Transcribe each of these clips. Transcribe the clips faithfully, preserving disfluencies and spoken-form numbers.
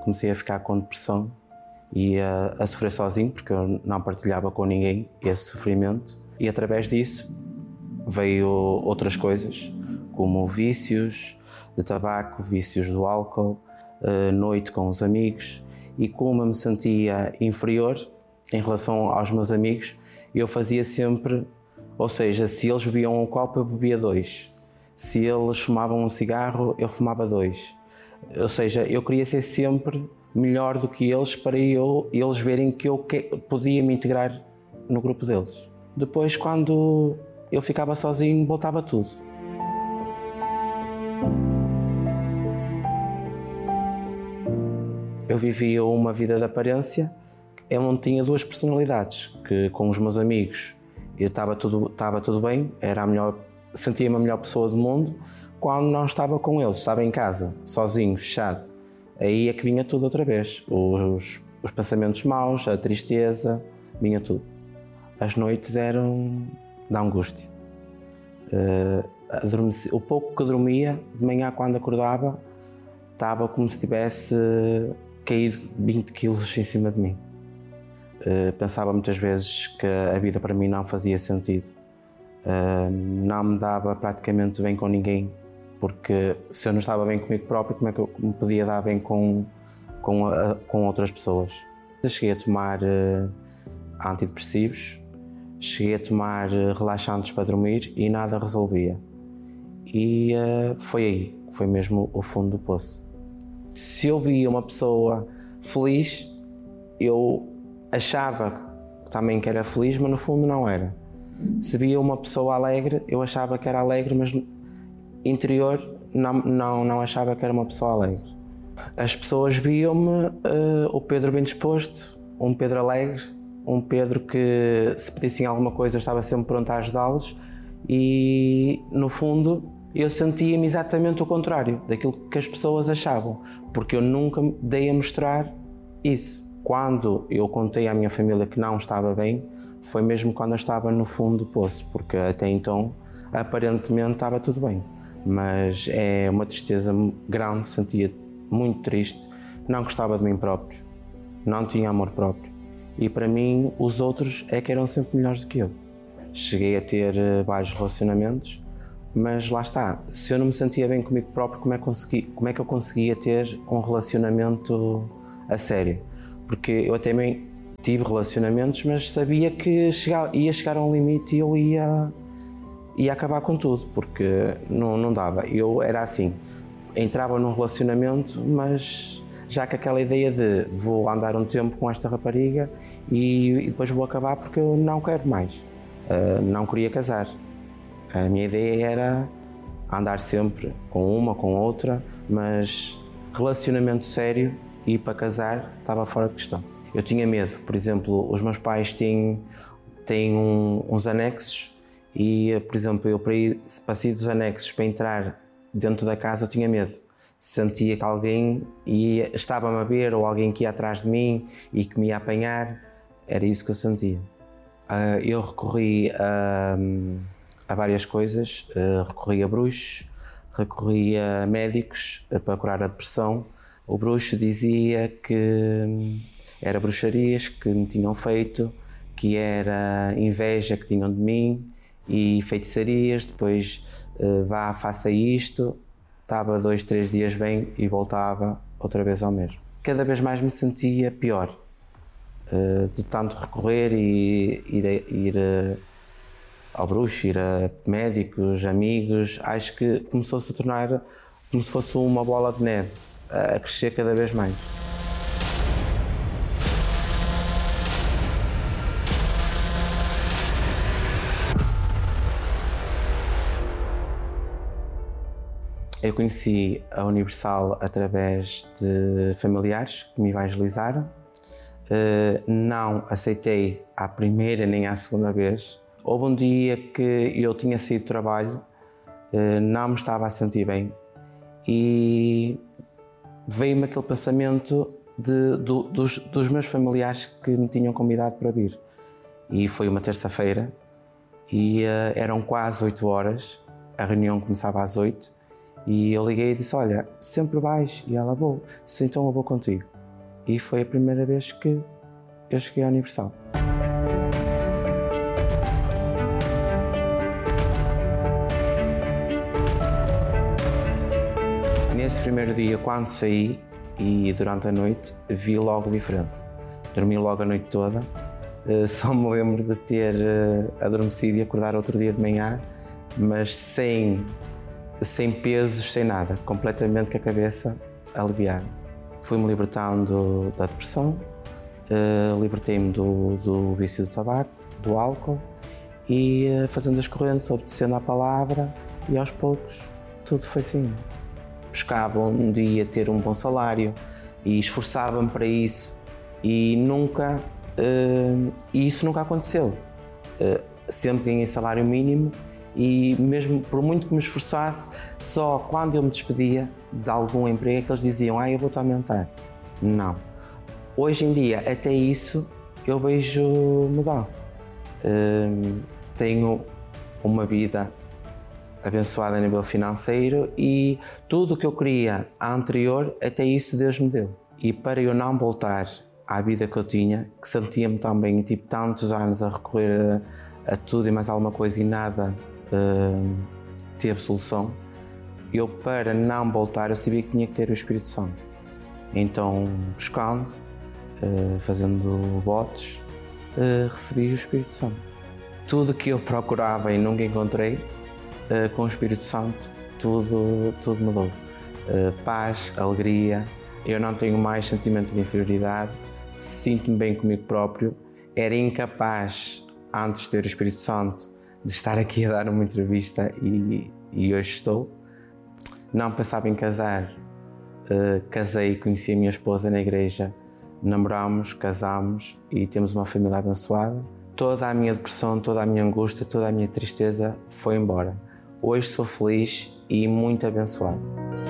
comecei a ficar com depressão e a, a sofrer sozinho, porque eu não partilhava com ninguém esse sofrimento. E através disso veio outras coisas, como vícios de tabaco, vícios do álcool, noite com os amigos. E como eu me sentia inferior em relação aos meus amigos, eu fazia sempre, ou seja, se eles bebiam um copo, eu bebia dois. Se eles fumavam um cigarro, eu fumava dois. Ou seja, eu queria ser sempre melhor do que eles para eu, eles verem que eu que, podia me integrar no grupo deles. Depois, quando eu ficava sozinho, voltava tudo. Eu vivia uma vida de aparência, eu não tinha duas personalidades, que com os meus amigos eu estava tudo, estava tudo bem, era a melhor, sentia-me a melhor pessoa do mundo. Quando não estava com eles, estava em casa, sozinho, fechado, aí é que vinha tudo outra vez. Os, os pensamentos maus, a tristeza, vinha tudo. As noites eram da angústia. Uh, adormeci, o pouco que dormia, de manhã quando acordava, estava como se tivesse caído vinte quilos em cima de mim. Uh, pensava muitas vezes que a vida para mim não fazia sentido. Uh, não me dava praticamente bem com ninguém, porque se eu não estava bem comigo próprio, como é que eu me podia dar bem com, com, a, com outras pessoas? Eu cheguei a tomar uh, antidepressivos, cheguei a tomar uh, relaxantes para dormir e nada resolvia. E uh, foi aí, foi mesmo o fundo do poço. Se eu via uma pessoa feliz, eu achava também que era feliz, mas no fundo não era. Se via uma pessoa alegre, eu achava que era alegre, mas interior não, não, não achava que era uma pessoa alegre. As pessoas viam-me uh, o Pedro bem disposto, um Pedro alegre, um Pedro que se pedissem alguma coisa estava sempre pronto a ajudá-los, e no fundo eu sentia-me exatamente o contrário daquilo que as pessoas achavam, porque eu nunca me dei a mostrar isso. Quando eu contei à minha família que não estava bem, foi mesmo quando eu estava no fundo do poço, porque até então aparentemente estava tudo bem. Mas é uma tristeza grande, sentia muito triste, não gostava de mim próprio, não tinha amor próprio. E para mim os outros é que eram sempre melhores do que eu. Cheguei a ter vários relacionamentos, mas lá está, se eu não me sentia bem comigo próprio, como é que, consegui, como é que eu conseguia ter um relacionamento a sério? Porque eu até bem tive relacionamentos, mas sabia que chegava, ia chegar a um limite e eu ia, ia acabar com tudo, porque não, não dava. Eu era assim, entrava num relacionamento, mas já com aquela ideia de vou andar um tempo com esta rapariga e, e depois vou acabar porque eu não quero mais, uh, não queria casar. A minha ideia era andar sempre com uma, com outra, mas relacionamento sério e para casar estava fora de questão. Eu tinha medo, por exemplo, os meus pais têm, têm um, uns anexos e, por exemplo, eu para ir, para sair dos anexos para entrar dentro da casa eu tinha medo. Sentia que alguém ia, estava-me a ver ou alguém que ia atrás de mim e que me ia apanhar, era isso que eu sentia. Uh, eu recorri a, a várias coisas, uh, recorri a bruxos, recorri a médicos uh, para curar a depressão. O bruxo dizia que era bruxarias que me tinham feito, que era inveja que tinham de mim e feitiçarias, depois uh, vá, faça isto, estava dois, três dias bem e voltava outra vez ao mesmo. Cada vez mais me sentia pior, uh, de tanto recorrer e ir, a, ir a, ao bruxo, ir a médicos, amigos. Acho que começou-se a tornar como se fosse uma bola de neve, a crescer cada vez mais. Eu conheci a Universal através de familiares que me evangelizaram. Não aceitei à primeira nem à segunda vez. Houve um dia que eu tinha saído de trabalho, não me estava a sentir bem e veio-me aquele pensamento de, do, dos, dos meus familiares que me tinham convidado para vir. E foi uma terça-feira e uh, eram quase oito horas, a reunião começava às oito e eu liguei e disse, olha, sempre vais? E ela, vou, então eu vou contigo. E foi a primeira vez que eu cheguei à Universal. Nesse primeiro dia, quando saí e durante a noite, vi logo a diferença. Dormi logo a noite toda, só me lembro de ter adormecido e acordar outro dia de manhã, mas sem, sem pesos, sem nada, completamente com a cabeça aliviada. Fui-me libertando da depressão, libertei-me do, do vício do tabaco, do álcool e fazendo as correntes, obedecendo à palavra e aos poucos tudo foi assim. Buscava um dia ter um bom salário e esforçava-me para isso e nunca, uh, e isso nunca aconteceu. Uh, sempre ganhei salário mínimo e mesmo por muito que me esforçasse, só quando eu me despedia de algum emprego é que eles diziam, ah, eu vou-te aumentar. Não. Hoje em dia, até isso, eu vejo mudança. Uh, tenho uma vida abençoada a nível financeiro e tudo o que eu queria anterior, até isso Deus me deu. E para eu não voltar à vida que eu tinha, que sentia-me tão bem, tipo tantos anos a recorrer a, a tudo e mais alguma coisa e nada uh, teve solução, eu para não voltar, eu sabia que tinha que ter o Espírito Santo. Então, buscando, uh, fazendo votos, uh, recebi o Espírito Santo. Tudo que eu procurava e nunca encontrei, Uh, com o Espírito Santo, tudo, tudo mudou. Uh, paz, alegria, eu não tenho mais sentimento de inferioridade, sinto-me bem comigo próprio. Era incapaz, antes de ter o Espírito Santo, de estar aqui a dar uma entrevista e, e hoje estou. Não pensava em casar, uh, casei, conheci a minha esposa na igreja, namoramos, casamos e temos uma família abençoada. Toda a minha depressão, toda a minha angústia, toda a minha tristeza foi embora. Hoje sou feliz e muito abençoado.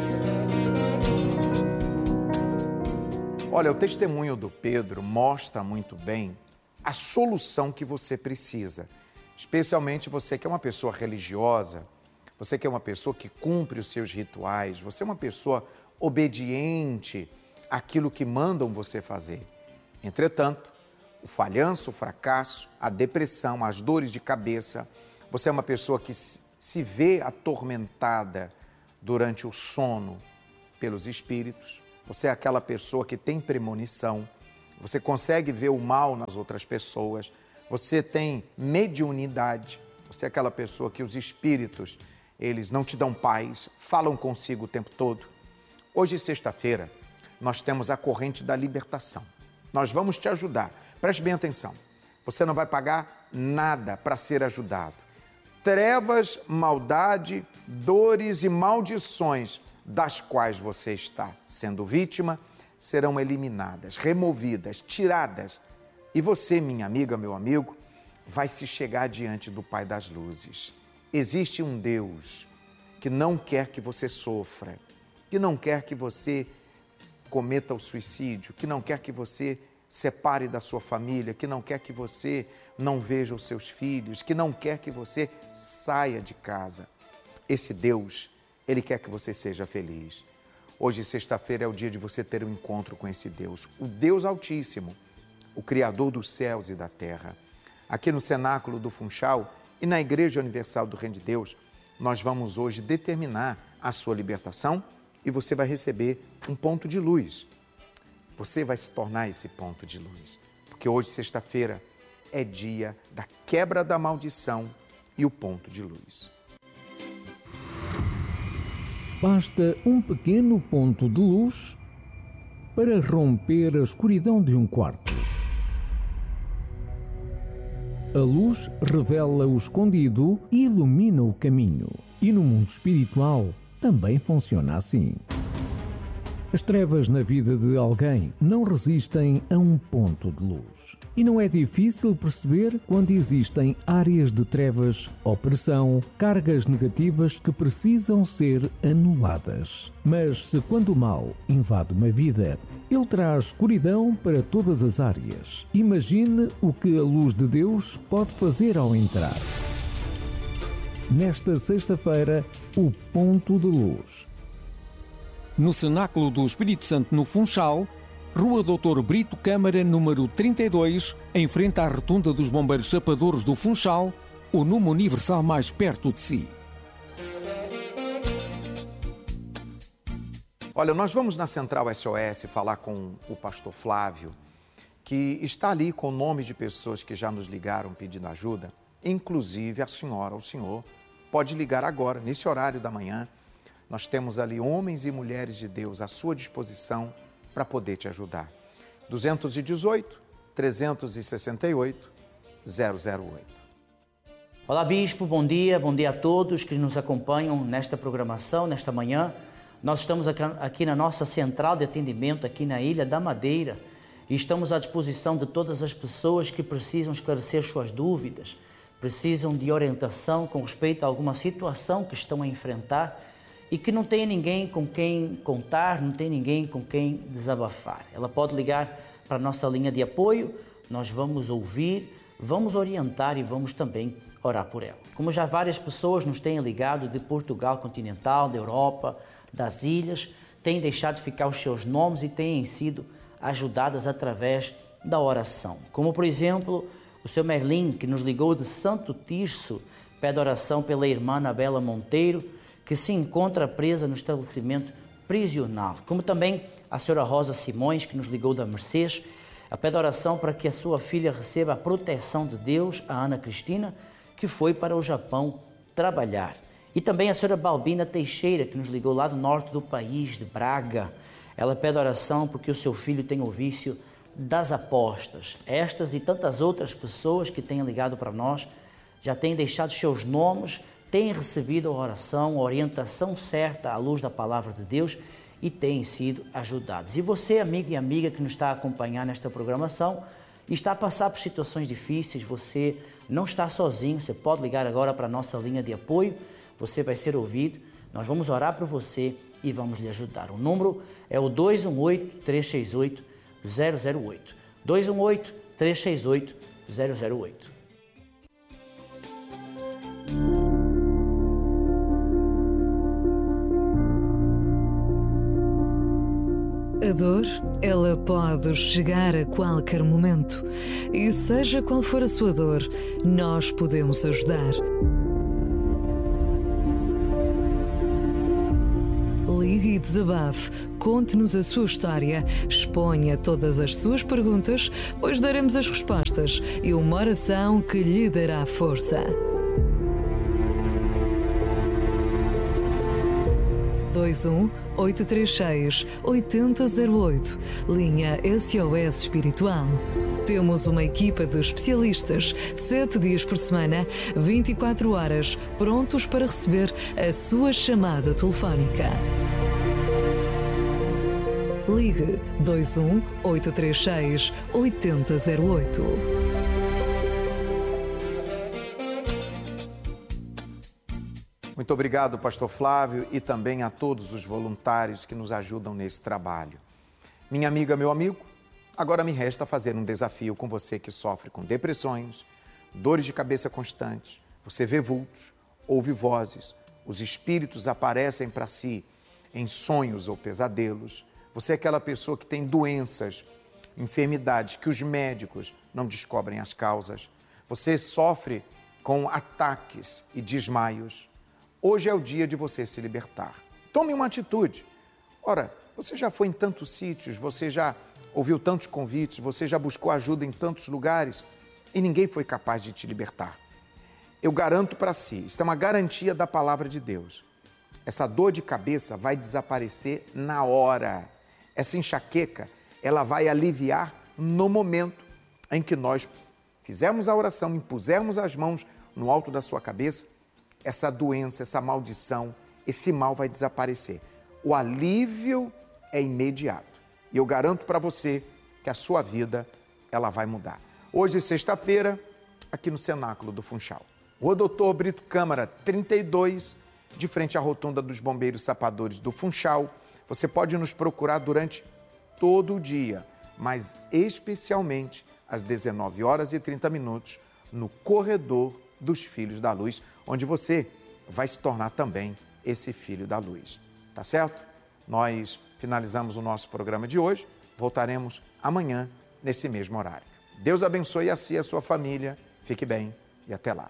Olha, o testemunho do Pedro mostra muito bem a solução que você precisa. Especialmente você que é uma pessoa religiosa, você que é uma pessoa que cumpre os seus rituais, você é uma pessoa obediente àquilo que mandam você fazer. Entretanto, o falhanço, o fracasso, a depressão, as dores de cabeça, você é uma pessoa que se vê atormentada durante o sono pelos espíritos, você é aquela pessoa que tem premonição, você consegue ver o mal nas outras pessoas, você tem mediunidade, você é aquela pessoa que os espíritos, eles não te dão paz, falam consigo o tempo todo. Hoje, sexta-feira, nós temos a corrente da libertação. Nós vamos te ajudar. Preste bem atenção, você não vai pagar nada para ser ajudado. Trevas, maldade, dores e maldições das quais você está sendo vítima serão eliminadas, removidas, tiradas. E você, minha amiga, meu amigo, vai se chegar diante do Pai das Luzes. Existe um Deus que não quer que você sofra, que não quer que você cometa o suicídio, que não quer que você separe da sua família, que não quer que você não veja os seus filhos, que não quer que você saia de casa. Esse Deus, Ele quer que você seja feliz. Hoje, sexta-feira, é o dia de você ter um encontro com esse Deus, o Deus Altíssimo, o Criador dos céus e da terra. Aqui no Cenáculo do Funchal e na Igreja Universal do Reino de Deus, nós vamos hoje determinar a sua libertação e você vai receber um ponto de luz. Você vai se tornar esse ponto de luz, porque hoje, sexta-feira, é dia da quebra da maldição e o ponto de luz. Basta um pequeno ponto de luz para romper a escuridão de um quarto. A luz revela o escondido e ilumina o caminho. E no mundo espiritual também funciona assim. As trevas na vida de alguém não resistem a um ponto de luz. E não é difícil perceber quando existem áreas de trevas, opressão, cargas negativas que precisam ser anuladas. Mas se quando o mal invade uma vida, ele traz escuridão para todas as áreas. Imagine o que a luz de Deus pode fazer ao entrar. Nesta sexta-feira, o ponto de luz. No Cenáculo do Espírito Santo no Funchal, Rua doutor Brito Câmara, número trinta e dois, em frente à Rotunda dos Bombeiros Chapadores do Funchal, o número universal mais perto de si. Olha, nós vamos na Central S O S falar com o pastor Flávio, que está ali com nomes de pessoas que já nos ligaram pedindo ajuda, inclusive a senhora, o senhor, pode ligar agora, nesse horário da manhã. Nós temos ali homens e mulheres de Deus à sua disposição para poder te ajudar. dois um oito, três seis oito, zero zero oito. Olá, Bispo, bom dia, bom dia a todos que nos acompanham nesta programação, nesta manhã. Nós estamos aqui na nossa central de atendimento, aqui na Ilha da Madeira, e estamos à disposição de todas as pessoas que precisam esclarecer suas dúvidas, precisam de orientação com respeito a alguma situação que estão a enfrentar e que não tem ninguém com quem contar, não tem ninguém com quem desabafar. Ela pode ligar para a nossa linha de apoio, nós vamos ouvir, vamos orientar e vamos também orar por ela. Como já várias pessoas nos têm ligado de Portugal continental, da Europa, das ilhas, têm deixado ficar os seus nomes e têm sido ajudadas através da oração. Como, por exemplo, o seu Merlin, que nos ligou de Santo Tirso, pede oração pela irmã Anabela Monteiro, que se encontra presa no estabelecimento prisional. Como também a senhora Rosa Simões, que nos ligou da Mercês, ela pede oração para que a sua filha receba a proteção de Deus, a Ana Cristina, que foi para o Japão trabalhar. E também a senhora Balbina Teixeira, que nos ligou lá do norte do país, de Braga. Ela pede oração porque o seu filho tem o vício das apostas. Estas e tantas outras pessoas que têm ligado para nós já têm deixado seus nomes, têm recebido a oração, a orientação certa à luz da palavra de Deus e têm sido ajudados. E você, amigo e amiga que nos está a acompanhar nesta programação e está a passar por situações difíceis, você não está sozinho, você pode ligar agora para a nossa linha de apoio, você vai ser ouvido, nós vamos orar por você e vamos lhe ajudar. O número é o dois um oito, três seis oito, zero zero oito. dois um oito, três seis oito, zero zero oito. A dor, ela pode chegar a qualquer momento. E seja qual for a sua dor, nós podemos ajudar. Ligue e desabafe, conte-nos a sua história, exponha todas as suas perguntas, pois daremos as respostas e uma oração que lhe dará força. dois um oito três seis, oito zero zero oito, linha S O S Espiritual. Temos uma equipa de especialistas, sete dias por semana, vinte e quatro horas, prontos para receber a sua chamada telefónica. Ligue dois um oito três seis, oito zero zero oito. Muito obrigado, pastor Flávio, e também a todos os voluntários que nos ajudam nesse trabalho. Minha amiga, meu amigo, agora me resta fazer um desafio com você que sofre com depressões, dores de cabeça constantes, você vê vultos, ouve vozes, os espíritos aparecem para si em sonhos ou pesadelos, você é aquela pessoa que tem doenças, enfermidades que os médicos não descobrem as causas, você sofre com ataques e desmaios. Hoje é o dia de você se libertar. Tome uma atitude. Ora, você já foi em tantos sítios, você já ouviu tantos convites, você já buscou ajuda em tantos lugares e ninguém foi capaz de te libertar. Eu garanto para si, isso é uma garantia da palavra de Deus. Essa dor de cabeça vai desaparecer na hora. Essa enxaqueca, ela vai aliviar no momento em que nós fizermos a oração, impusermos as mãos no alto da sua cabeça, essa doença, essa maldição, esse mal vai desaparecer. O alívio é imediato. E eu garanto para você que a sua vida, ela vai mudar. Hoje, sexta-feira, aqui no Cenáculo do Funchal. Rua doutor Brito Câmara, trinta e dois, de frente à rotunda dos Bombeiros Sapadores do Funchal. Você pode nos procurar durante todo o dia, mas especialmente às dezenove horas e trinta minutos, no corredor dos Filhos da Luz, onde você vai se tornar também esse Filho da Luz. Tá certo? Nós finalizamos o nosso programa de hoje. Voltaremos amanhã, nesse mesmo horário. Deus abençoe a si e a sua família. Fique bem e até lá.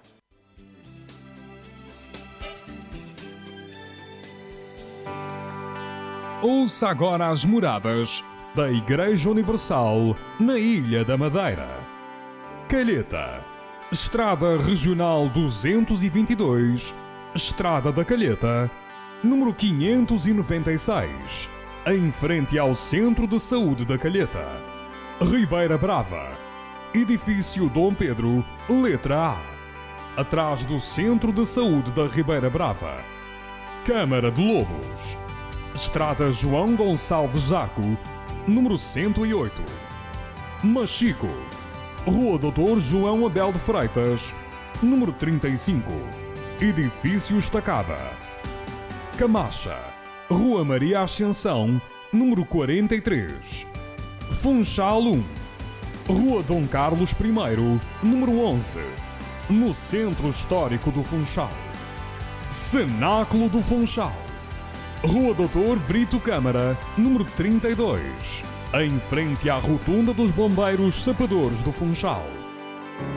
Ouça agora as moradas da Igreja Universal na Ilha da Madeira. Calheta, Estrada Regional duzentos e vinte e dois, Estrada da Calheta, número quinhentos e noventa e seis, em frente ao Centro de Saúde da Calheta. Ribeira Brava, Edifício Dom Pedro, letra A, atrás do Centro de Saúde da Ribeira Brava. Câmara de Lobos, Estrada João Gonçalves Zaco, número cento e oito. Machico, Rua doutor João Abel de Freitas, número trinta e cinco, Edifício Estacada. Camacha, Rua Maria Ascensão, número quarenta e três. Funchal um, Rua Dom Carlos I, número onze, no Centro Histórico do Funchal. Cenáculo do Funchal, Rua doutor Brito Câmara, número trinta e dois, em frente à Rotunda dos Bombeiros Sapadores do Funchal.